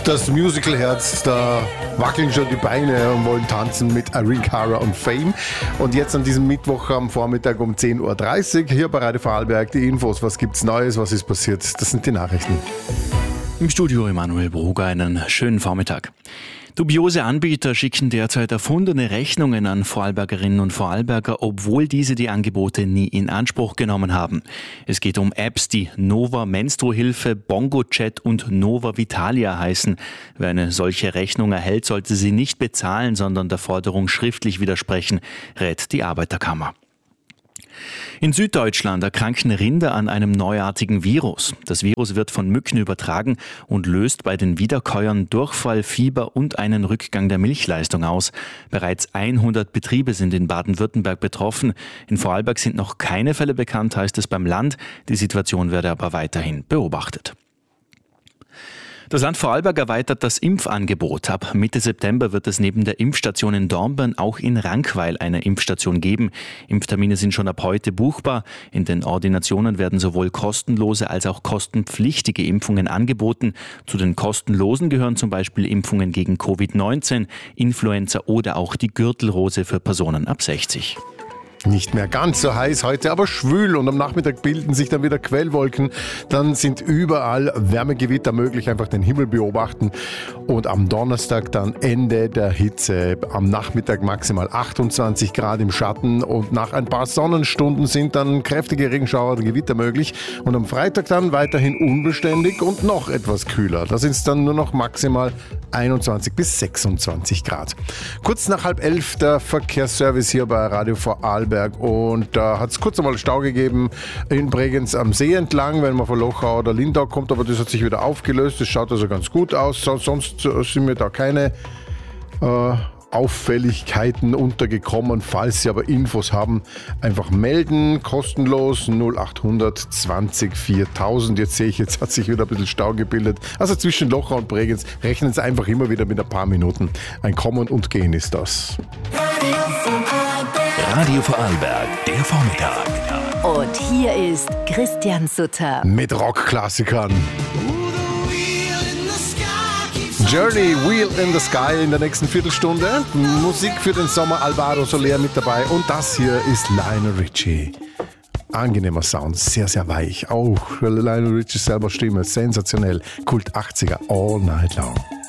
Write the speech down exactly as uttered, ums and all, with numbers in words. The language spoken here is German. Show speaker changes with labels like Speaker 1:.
Speaker 1: das Musical-Herz, da wackeln schon die Beine und wollen tanzen mit Irene Cara und Fame. Und jetzt an diesem Mittwoch am Vormittag um zehn Uhr dreißig hier bei Radio Vorarlberg die Infos. Was gibt's Neues, was ist passiert? Das sind die Nachrichten.
Speaker 2: Im Studio Emanuel Brugger, einen schönen Vormittag. Dubiose Anbieter schicken derzeit erfundene Rechnungen an Vorarlbergerinnen und Vorarlberger, obwohl diese die Angebote nie in Anspruch genommen haben. Es geht um Apps, die Nova Menstruhilfe, Bongo Chat und Nova Vitalia heißen. Wer eine solche Rechnung erhält, sollte sie nicht bezahlen, sondern der Forderung schriftlich widersprechen, rät die Arbeiterkammer. In Süddeutschland erkranken Rinder an einem neuartigen Virus. Das Virus wird von Mücken übertragen und löst bei den Wiederkäuern Durchfall, Fieber und einen Rückgang der Milchleistung aus. Bereits hundert Betriebe sind in Baden-Württemberg betroffen. In Vorarlberg sind noch keine Fälle bekannt, heißt es beim Land. Die Situation werde aber weiterhin beobachtet. Das Land Vorarlberg erweitert das Impfangebot. Ab Mitte September wird es neben der Impfstation in Dornbirn auch in Rankweil eine Impfstation geben. Impftermine sind schon ab heute buchbar. In den Ordinationen werden sowohl kostenlose als auch kostenpflichtige Impfungen angeboten. Zu den kostenlosen gehören zum Beispiel Impfungen gegen Covid neunzehn, Influenza oder auch die Gürtelrose für Personen ab sechzig.
Speaker 1: Nicht mehr ganz so heiß heute, aber schwül und am Nachmittag bilden sich dann wieder Quellwolken. Dann sind überall Wärmegewitter möglich, einfach den Himmel beobachten. Und am Donnerstag dann Ende der Hitze. Am Nachmittag maximal achtundzwanzig Grad im Schatten und nach ein paar Sonnenstunden sind dann kräftige Regenschauer und Gewitter möglich. Und am Freitag dann weiterhin unbeständig und noch etwas kühler. Da sind es dann nur noch maximal einundzwanzig bis sechsundzwanzig Grad. Kurz nach halb elf der Verkehrsservice hier bei Radio Vorarlberg. Und da hat es kurz einmal Stau gegeben in Bregenz am See entlang, wenn man von Lochau oder Lindau kommt, aber das hat sich wieder aufgelöst. Das schaut also ganz gut aus. Sonst sind mir da keine äh, Auffälligkeiten untergekommen. Falls Sie aber Infos haben, einfach melden, kostenlos null achthundert zwanzig viertausend. Jetzt sehe ich, jetzt hat sich wieder ein bisschen Stau gebildet. Also zwischen Lochau und Bregenz rechnen Sie einfach immer wieder mit ein paar Minuten. Ein Kommen und Gehen ist das.
Speaker 3: Radio Vorarlberg, der Vormittag.
Speaker 4: Und hier ist Christian Sutter.
Speaker 1: Mit Rockklassikern. Journey, Wheel in the Sky in der nächsten Viertelstunde. Musik für den Sommer, Alvaro Soler mit dabei. Und das hier ist Lionel Richie. Angenehmer Sound, sehr, sehr weich. Auch Lionel Richie selber Stimme, sensationell. Kult achtziger, all night long.